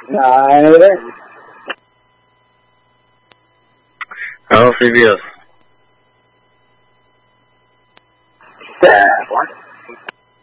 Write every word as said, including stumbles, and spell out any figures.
Nah, neither. Oh, C B S. Yeah, what?